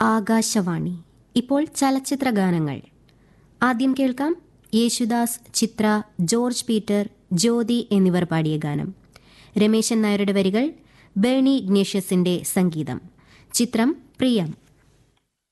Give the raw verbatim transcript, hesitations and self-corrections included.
ആകാശവാണി. ഇപ്പോൾ ചലച്ചിത്ര ഗാനങ്ങൾ. ആദ്യം കേൾക്കാം യേശുദാസ്, ചിത്ര, ജോർജ് പീറ്റർ, ജ്യോതി എന്നിവർ പാടിയ ഗാനം. രമേശൻ നായരുടെ വരികൾ, ബേണി ഇഗ്നേഷ്യസിന്റെ സംഗീതം. ചിത്രം പ്രിയം.